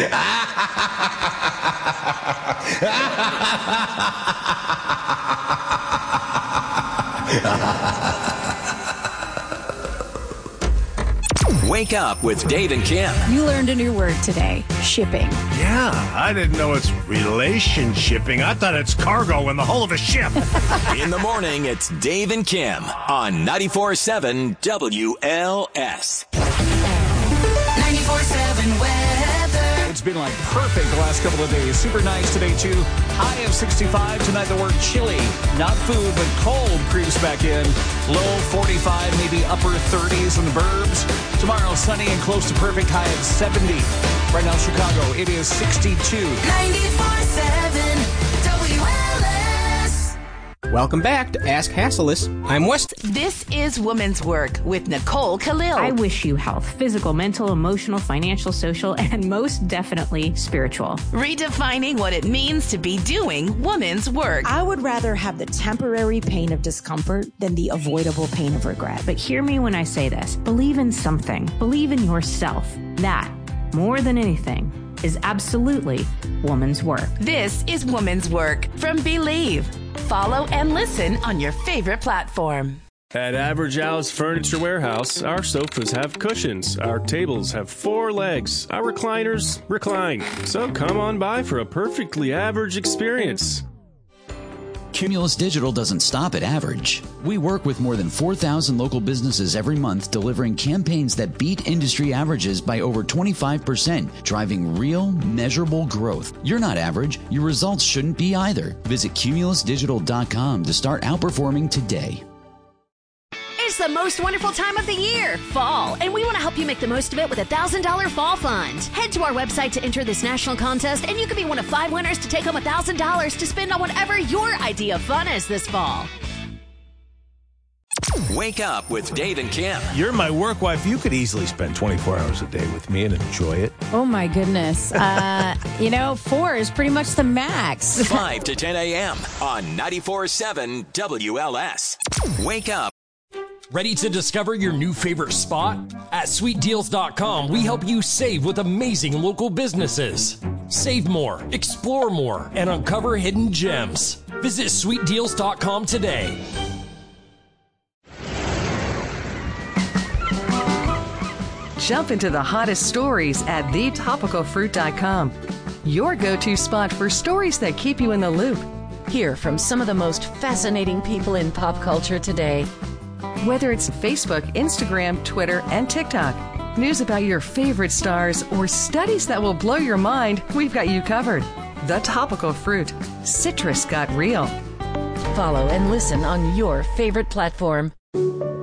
Wake up with Dave and Kim. You learned a new word today, shipping. Yeah, I didn't know it's relationshipping. I thought it's cargo in the hull of a ship. In the morning, it's Dave and Kim on 94.7 WLS. 94.7 weather. It's been like perfect the last couple of days. Super nice today, too. High of 65. Tonight, the word chilly. Not food, but cold creeps back in. Low 45, maybe upper 30s in the burbs. Tomorrow, sunny and close to perfect. High of 70. Right now, Chicago, it is 62. 94.7 WLS. Welcome back to Ask Hasselus. I'm West. This is Woman's Work with Nicole Khalil. I wish you health, physical, mental, emotional, financial, social, and most definitely spiritual. Redefining what it means to be doing woman's work. I would rather have the temporary pain of discomfort than the avoidable pain of regret. But hear me when I say this. Believe in something. Believe in yourself. That, more than anything, is absolutely woman's work. This is Woman's Work from Believe. Follow and listen on your favorite platform. At Average Al's Furniture Warehouse, our sofas have cushions, our tables have 4 legs, our recliners recline. So come on by for a perfectly average experience. Cumulus Digital doesn't stop at average. We work with more than 4,000 local businesses every month, delivering campaigns that beat industry averages by over 25%, driving real, measurable growth. You're not average. Your results shouldn't be either. Visit cumulusdigital.com to start outperforming today. It's the most wonderful time of the year, fall, and we want to help you make the most of it with a $1,000 fall fund. Head to our website to enter this national contest, and you could be one of 5 winners to take home $1,000 to spend on whatever your idea of fun is this fall. Wake up with Dave and Kim. You're my work wife. You could easily spend 24 hours a day with me and enjoy it. Oh, my goodness. 4 is pretty much the max. 5 to 10 a.m. on 94.7 WLS. Wake up. Ready to discover your new favorite spot? At SweetDeals.com, we help you save with amazing local businesses. Save more, explore more, and uncover hidden gems. Visit SweetDeals.com today. Jump into the hottest stories at thetopicalfruit.com. Your go-to spot for stories that keep you in the loop. Hear from some of the most fascinating people in pop culture today. Whether it's Facebook, Instagram, Twitter, and TikTok, news about your favorite stars, or studies that will blow your mind, we've got you covered. The Topical Fruit. Citrus got real. Follow and listen on your favorite platform.